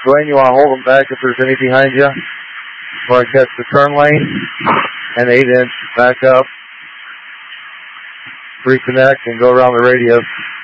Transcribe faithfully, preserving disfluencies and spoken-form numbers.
Dwayne, you want to hold them back if there's any behind you? Or catch the turn lane. And eight inch back up. Reconnect and go around the radius.